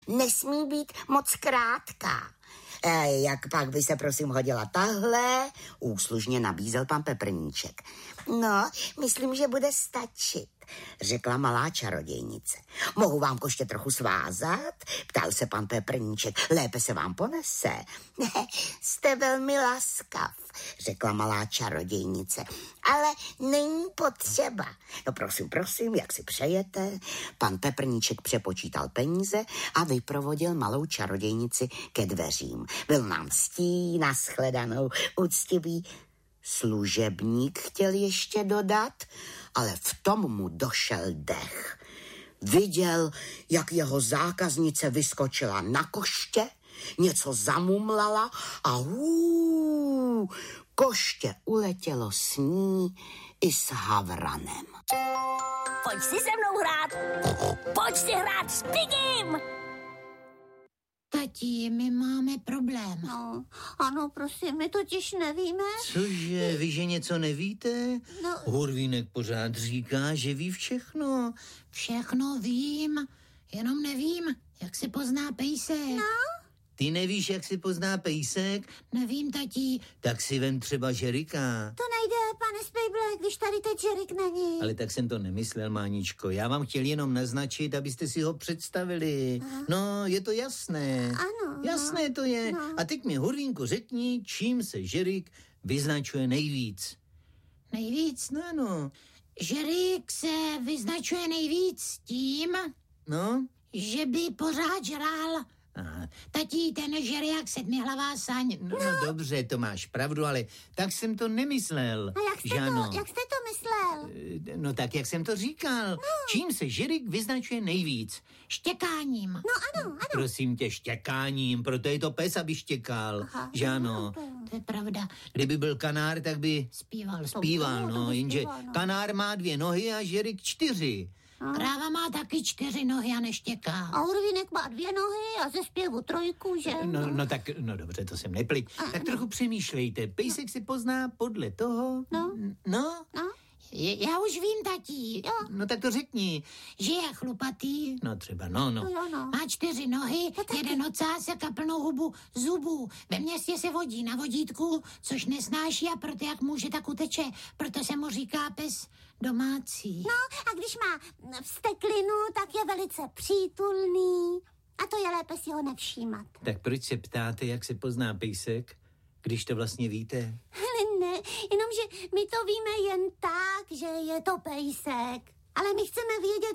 Nesmí být moc krátká. Jak pak by se prosím hodila tahle? Úslužně nabízel pan Peprníček. No, myslím, že bude stačit, řekla malá čarodějnice. Mohu vám koště trochu svázat? Ptal se pan Peprníček. Lépe se vám ponese. Jste velmi laskav, řekla malá čarodějnice. Ale není potřeba. No prosím, jak si přejete? Pan Peprníček přepočítal peníze a vyprovodil malou čarodějnici ke dveřím. Byl nám ctí, nashledanou, úctivý. Služebník chtěl ještě dodat, ale v tom mu došel dech. Viděl, jak jeho zákaznice vyskočila na koště, něco zamumlala a koště uletělo s ní i s havranem. Pojď si se mnou hrát. Pojď si hrát s Pigim. Tati, my máme problém. No, ano, prosím, my totiž nevíme. Cože, vy, že něco nevíte? No. Hurvínek pořád říká, že ví všechno. Všechno vím, jenom nevím, jak se pozná pejsek. No? Ty nevíš, jak si pozná pejsek? Nevím, tati. Tak si vem třeba Žerika. To nejde, pane Spejble, když tady teď Žerik není. Ale tak jsem to nemyslel, Máničko. Já vám chtěl jenom naznačit, abyste si ho představili. No, je to jasné. Ano. Jasné to je. No. A teď mi, Hurvínku, řekni, čím se Žerik vyznačuje nejvíc. Nejvíc? No, ano. Žerik se vyznačuje nejvíc tím, No? že by pořád žral. Aha. Tati, ten žere jak sedmihlavá saň. No, dobře, to máš pravdu, ale tak jsem to nemyslel. A jak jste to myslel? No tak, jak jsem to říkal. Čím se Žerik vyznačuje nejvíc? Štěkáním. No ano. Prosím tě, štěkáním, proto je to pes, aby štěkal. Aha, že ano? To je pravda. Kdyby byl kanár, tak by Zpíval. zpíval, no, jenže kanár má 2 nohy a Žerik 4. Kráva má taky 4 nohy a neštěká. A Hurvínek má 2 nohy a ze zpěvu 3, že? No dobře, to jsem neplit. Tak trochu přemýšlejte. Pejsek se pozná podle toho. No? Já už vím, tati. Jo. No tak to řekni. Že je chlupatý, No třeba, no. má 4 nohy, 1 ocásek a plnou hubu zubů. Ve městě se vodí na vodítku, což nesnáší a proto jak může, tak uteče. Proto se mu říká pes domácí. No a když má vsteklinu, tak je velice přítulný. A to je lépe si ho nevšímat. Tak proč se ptáte, jak se pozná pejsek, když to vlastně víte? Ne, jenomže my to víme jen tak, že je to pejsek. Ale my chceme vědět,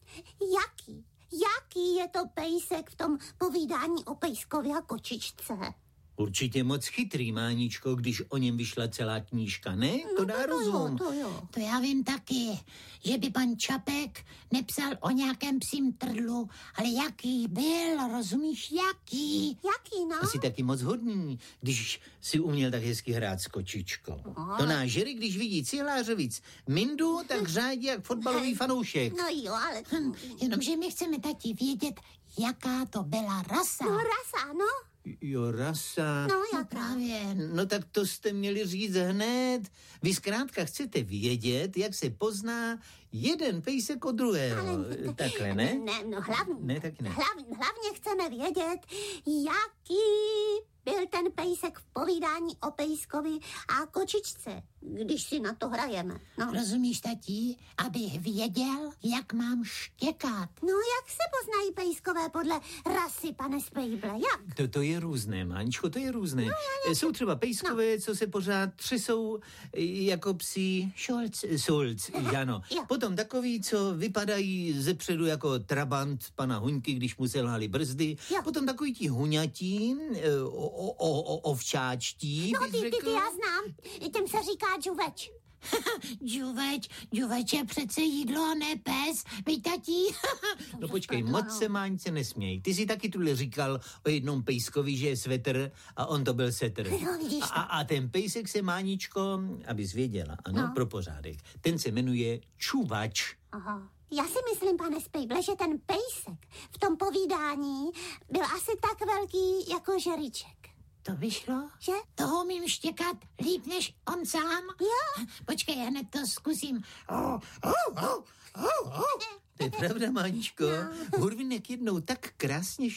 jaký je to pejsek v tom povídání o pejskovi a kočičce. Určitě moc chytrý, Máničko, když o něm vyšla celá knížka, ne? To dá rozum. To jo. To já vím taky, že by pan Čapek nepsal o nějakém psím trlu, ale jaký byl, rozumíš, jaký? Jaký, no? Asi taky moc hodný, když si uměl tak hezky hrát s kočičkou. To náš Žerik, když vidí cihlářovic Mindu, tak řádí jak fotbalový fanoušek. No jo, ale... Jenomže my chceme, tati, vědět, jaká to byla rasa. No rasa, no. Jo, rasa. No, No jaká? právě. No tak to jste měli říct hned. Vy zkrátka chcete vědět, jak se pozná jeden pejsek od druhého. Takhle, ne? Ne, no hlavně. Ne, taky ne. Hlavně chceme vědět, jaký byl ten pejsek v povídání o pejskovi a kočičce, když si na to hrajeme. No. Rozumíš, tati, abych věděl, jak mám štěkat. No, jak se poznají pejskové podle rasy, pane Spejble, jak? To je různé, Máničko, to je různé. Jsou třeba pejskové, co se pořád třesou jako psí Šulc, ano. Jo. Potom takový, co vypadají zepředu jako trabant pana Huňky, když mu selhaly brzdy. Jo. Potom takový ti huňatí, ovčáčtí, No, bych ty řekl. já znám, těm se říká džuveč. Džuveč je přece jídlo a ne pes, víš, tati? No počkej, moc se, Máňce, nesměj. Ty jsi taky tuhle říkal o jednom pejskovi, že je svetr a on to byl setr. Jo, vidíš to. A ten pejsek se, Máničko, abys věděla, ano, pro pořádek, ten se jmenuje Čuvač. Aha. Já si myslím, pane Spejble, že ten pejsek v tom povídání byl asi tak velký jako Žeríček. To by šlo? Že? Toho umím štěkat líp než on sám? Jo. Počkej, já hned to zkusím. To je pravda, Máničko. Hurvinek jednou tak krásně